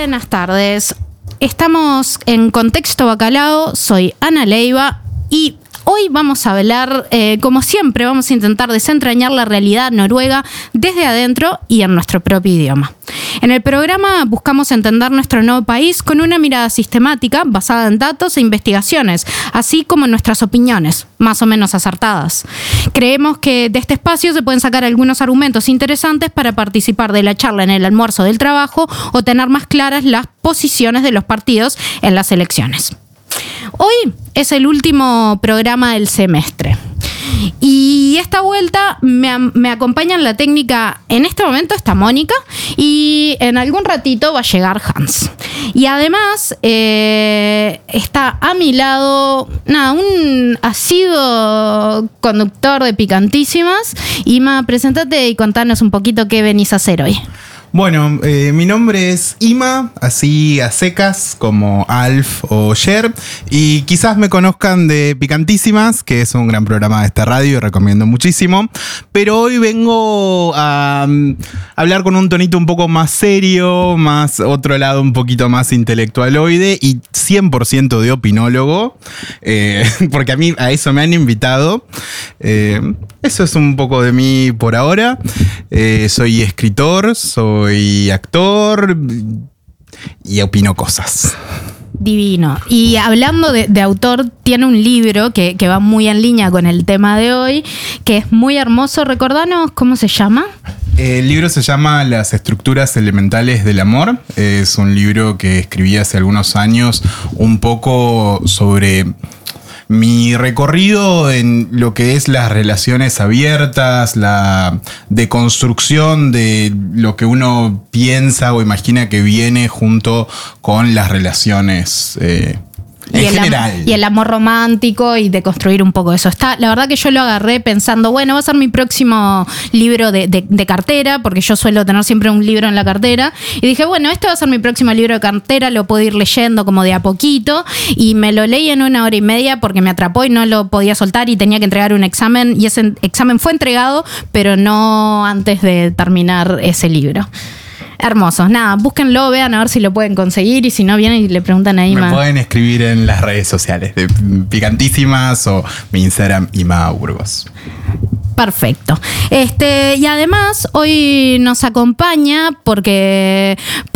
Buenas tardes. Estamos en Contexto Bacalao. Soy Ana Leiva y hoy vamos a hablar, como siempre, vamos a intentar desentrañar la realidad noruega desde adentro y en nuestro propio idioma. En el programa buscamos entender nuestro nuevo país con una mirada sistemática basada en datos e investigaciones, así como en nuestras opiniones, más o menos acertadas. Creemos que de este espacio se pueden sacar algunos argumentos interesantes para participar de la charla en el almuerzo del trabajo o tener más claras las posiciones de los partidos en las elecciones. Hoy es el último programa del semestre y esta vuelta me acompaña en la técnica. En este momento está Mónica y en algún ratito va a llegar Hans. Y además está a mi lado un asiduo conductor de Picantísimas. Ima, preséntate y contanos un poquito qué venís a hacer hoy. Bueno, mi nombre es Ima, así a secas, como Alf o Yer, y quizás me conozcan de Picantísimas, que es un gran programa de esta radio y recomiendo muchísimo, pero hoy vengo a hablar con un tonito un poco más serio, más otro lado un poquito más intelectualoide y 100% de opinólogo, porque a mí a eso me han invitado. Eso es un poco de mí por ahora. Soy escritor, soy actor y opino cosas. Divino. Y hablando de autor, tiene un libro que va muy en línea con el tema de hoy, que es muy hermoso. Recordanos cómo se llama. El libro se llama Las estructuras elementales del amor. Es un libro que escribí hace algunos años un poco sobre mi recorrido en lo que es las relaciones abiertas, la deconstrucción de lo que uno piensa o imagina que viene junto con las relaciones en general. Y el amor romántico y de construir un poco eso. La verdad que yo lo agarré pensando, bueno, va a ser mi próximo libro de cartera, porque yo suelo tener siempre un libro en la cartera. Y dije, bueno, este va a ser mi próximo libro de cartera, lo puedo ir leyendo como de a poquito. Y me lo leí en 1 hora y media porque me atrapó y no lo podía soltar y tenía que entregar un examen. Y ese examen fue entregado, pero no antes de terminar ese libro. Hermosos. Nada, búsquenlo, vean a ver si lo pueden conseguir y si no, vienen y le preguntan a Ima. Me pueden escribir en las redes sociales de Picantísimas o mi Instagram, Ima Burgos. Perfecto. Y además hoy nos acompaña porque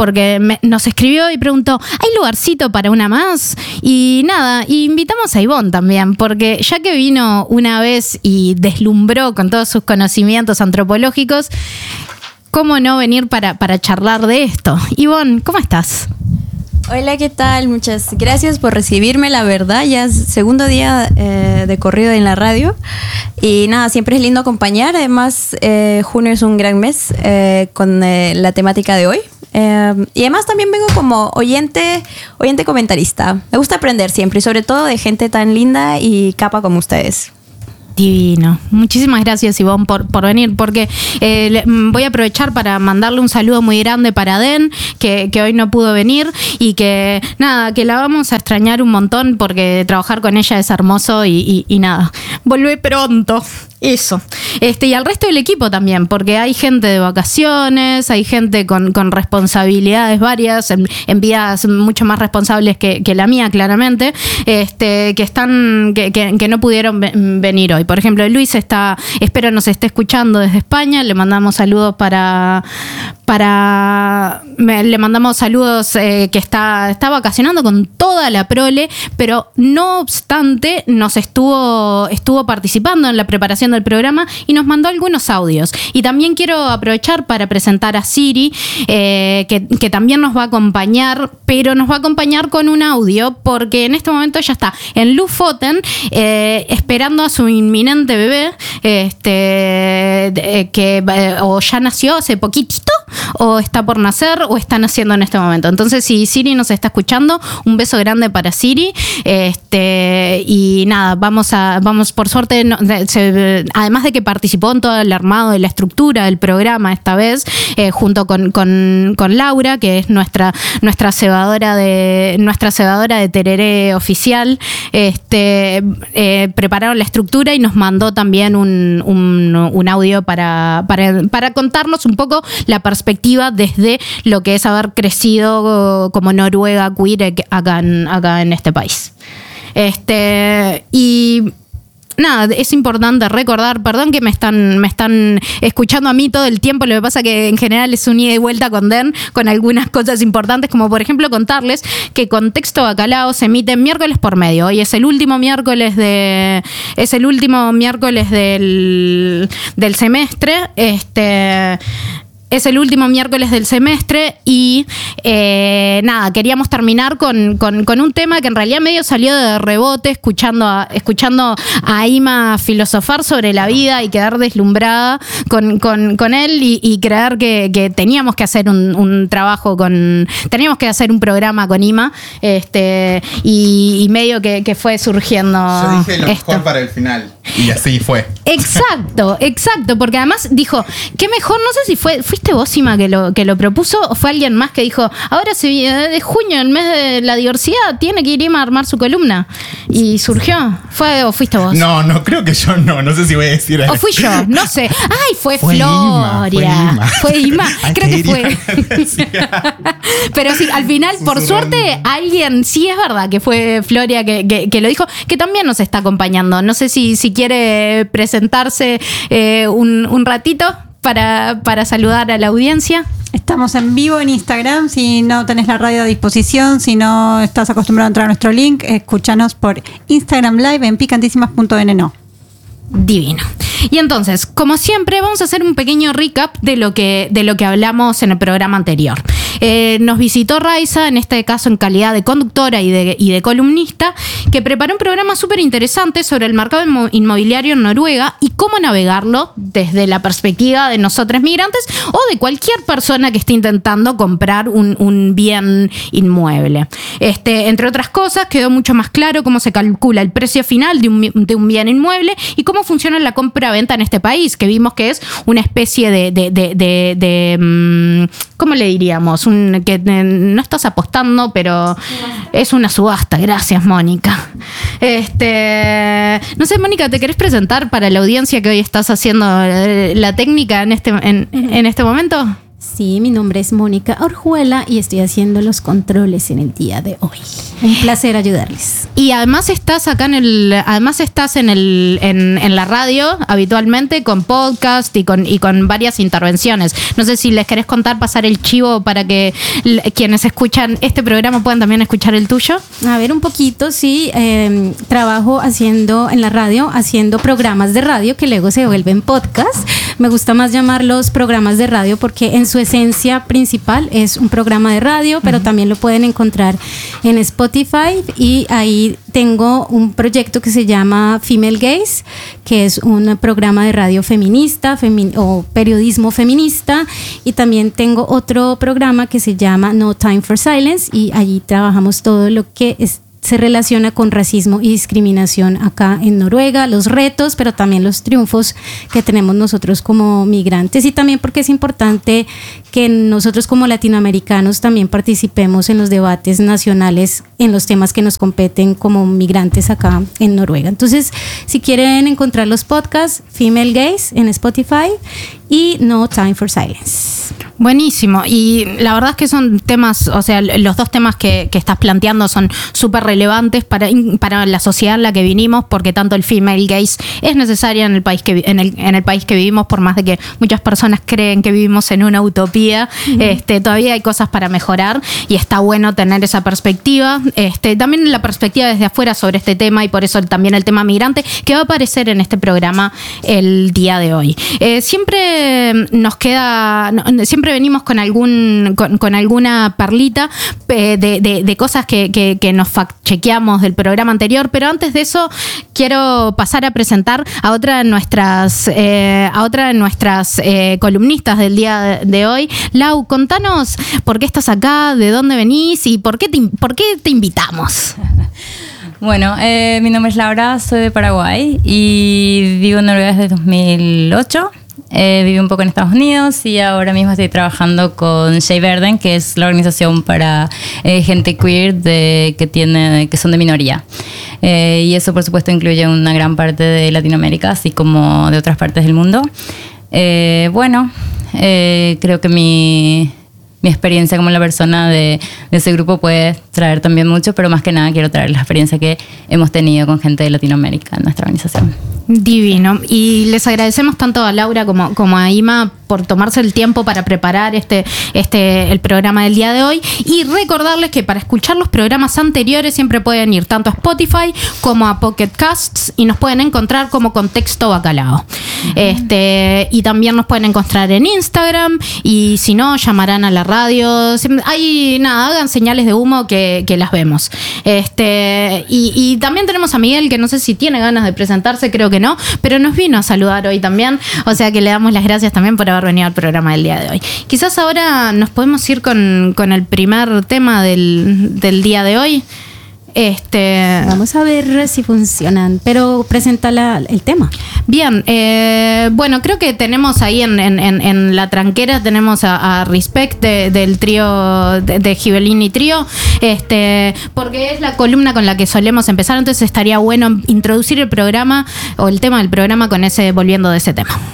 nos escribió y preguntó, ¿hay lugarcito para una más? Y nada, invitamos a Ivonne también, porque ya que vino una vez y deslumbró con todos sus conocimientos antropológicos, ¿cómo no venir para charlar de esto? Ivonne, ¿cómo estás? Hola, ¿qué tal? Muchas gracias por recibirme, la verdad, ya es segundo día de corrido en la radio y nada, siempre es lindo acompañar, además junio es un gran mes con la temática de hoy y además también vengo como oyente comentarista, me gusta aprender siempre y sobre todo de gente tan linda y capa como ustedes. Divino. Muchísimas gracias, Ivonne, por venir, porque voy a aprovechar para mandarle un saludo muy grande para Den, que hoy no pudo venir y que nada, que la vamos a extrañar un montón porque trabajar con ella es hermoso y nada, vuelve pronto. Eso. Y al resto del equipo también, porque hay gente de vacaciones, hay gente con responsabilidades varias, en vidas mucho más responsables que la mía, claramente, que no pudieron venir hoy. Por ejemplo, Luis espero nos esté escuchando desde España, le mandamos saludos le mandamos saludos que está vacacionando con toda la prole, pero no obstante nos estuvo participando en la preparación del programa y nos mandó algunos audios. Y también quiero aprovechar para presentar a Siri, que también nos va a acompañar, pero nos va a acompañar con un audio, porque en este momento ella está en Lofoten esperando a su inminente bebé, que o ya nació hace poquitito, o está por nacer, o está naciendo en este momento. Entonces, si Siri nos está escuchando, un beso grande para Siri. Y nada, vamos por suerte, además de que participó en todo el armado de la estructura del programa esta vez, junto con Laura, que es nuestra cebadora de tereré oficial, prepararon la estructura y nos mandó también un audio para contarnos un poco la perspectiva perspectiva desde lo que es haber crecido como Noruega queer acá en este país. Y nada, es importante recordar, perdón que me están escuchando a mí todo el tiempo, lo que pasa que en general es un ida y vuelta con Den, con algunas cosas importantes, como por ejemplo contarles que Contexto Bacalao se emite miércoles por medio. Hoy es el último miércoles del semestre. Es el último miércoles del semestre y nada, queríamos terminar con un tema que en realidad medio salió de rebote, escuchando a Ima filosofar sobre la vida y quedar deslumbrada con él y creer que teníamos que hacer un trabajo teníamos que hacer un programa con Ima, y medio que fue surgiendo. Yo dije lo mejor para el final y así fue. Exacto, porque además dijo, qué mejor, no sé si fuiste vos, Ima, que lo propuso, o fue alguien más que dijo, ahora de junio, el mes de la diversidad, tiene que ir Ima a armar su columna. Y surgió. ¿Fue o fuiste vos? No, creo que yo no sé si voy a decir algo. O fui yo, no sé. Ay, fue Floria. Fue Ima. Creo que fue. Pero sí, al final, por suerte, alguien, sí es verdad que fue Floria que lo dijo, que también nos está acompañando. No sé si quiere presentarse un ratito para saludar a la audiencia. Estamos en vivo en Instagram. Si no tenés la radio a disposición, si no estás acostumbrado a entrar a nuestro link, escúchanos por Instagram Live en picantísimas.nno. Divino. Y entonces, como siempre, vamos a hacer un pequeño recap de lo que hablamos en el programa anterior. Nos visitó Raiza, en este caso en calidad de conductora y de columnista, que preparó un programa súper interesante sobre el mercado inmobiliario en Noruega y cómo navegarlo desde la perspectiva de nosotros migrantes o de cualquier persona que esté intentando comprar un bien inmueble. Entre otras cosas, quedó mucho más claro cómo se calcula el precio final de un bien inmueble y cómo funciona la compra-venta en este país, que vimos que es una especie de ¿cómo le diríamos? Que no estás apostando, pero es una subasta. Gracias, Mónica. No sé, Mónica, ¿te querés presentar para la audiencia que hoy estás haciendo la técnica en este momento? Sí, mi nombre es Mónica Orjuela y estoy haciendo los controles en el día de hoy. Un placer ayudarles. Y además estás acá en la radio habitualmente con podcast y con varias intervenciones. No sé si les querés pasar el chivo para que quienes escuchan este programa puedan también escuchar el tuyo. A ver, un poquito, sí. Trabajo en la radio, haciendo programas de radio que luego se vuelven podcast. Me gusta más llamarlos programas de radio porque en su esencia principal es un programa de radio, pero también lo pueden encontrar en Spotify y ahí tengo un proyecto que se llama Female Gaze, que es un programa de radio feminista o periodismo feminista, y también tengo otro programa que se llama No Time for Silence y allí trabajamos todo lo que se relaciona con racismo y discriminación acá en Noruega, los retos, pero también los triunfos que tenemos nosotros como migrantes, y también porque es importante que nosotros como latinoamericanos también participemos en los debates nacionales en los temas que nos competen como migrantes acá en Noruega. Entonces, si quieren encontrar los podcasts, Female Gaze en Spotify y No Time for Silence. Buenísimo, y la verdad es que son temas, o sea, los dos temas que estás planteando son súper relevantes para la sociedad en la que vinimos, porque tanto el female gaze es necesaria en el país en el país que vivimos, por más de que muchas personas creen que vivimos en una utopía. Todavía hay cosas para mejorar y está bueno tener esa perspectiva, también la perspectiva desde afuera sobre este tema, y por eso también el tema migrante que va a aparecer en este programa el día de hoy. Siempre venimos con alguna perlita de cosas que nos chequeamos del programa anterior, pero antes de eso quiero pasar a presentar a otra de nuestras columnistas del día de hoy. Lau, contanos por qué estás acá, de dónde venís y por qué te invitamos. Bueno, mi nombre es Laura, soy de Paraguay y vivo en Noruega desde 2008. Viví un poco en Estados Unidos y ahora mismo estoy trabajando con Shea Verden, que es la organización para gente queer que son de minoría. Y eso, por supuesto, incluye una gran parte de Latinoamérica, así como de otras partes del mundo. Creo que mi experiencia como la persona de ese grupo puede traer también mucho, pero más que nada quiero traer la experiencia que hemos tenido con gente de Latinoamérica en nuestra organización. Divino. Y les agradecemos tanto a Laura como a Ima por tomarse el tiempo para preparar el programa del día de hoy. Y recordarles que para escuchar los programas anteriores siempre pueden ir tanto a Spotify como a Pocket Casts y nos pueden encontrar como Contexto Bacalao. Y también nos pueden encontrar en Instagram y si no, llamarán a la radio. Hagan señales de humo que las vemos. Y también tenemos a Miguel, que no sé si tiene ganas de presentarse, creo que no, pero nos vino a saludar hoy también, o sea que le damos las gracias también por haber venido al programa del día de hoy. Quizás ahora nos podemos ir con el primer tema del día de hoy. Vamos a ver si funcionan, pero presenta el tema. Bien, bueno, creo que tenemos ahí en la tranquera tenemos a Respect del trío de Ghibellini Trío, porque es la columna con la que solemos empezar, entonces estaría bueno introducir el programa o el tema del programa con volviendo de ese tema.